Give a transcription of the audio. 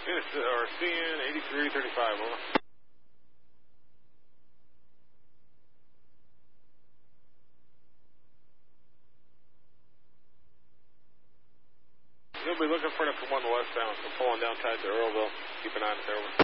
Or CN 8335, over. You'll be looking for it from 1 westbound, so pulling down tight to Earlville. Keep an eye on it there, over.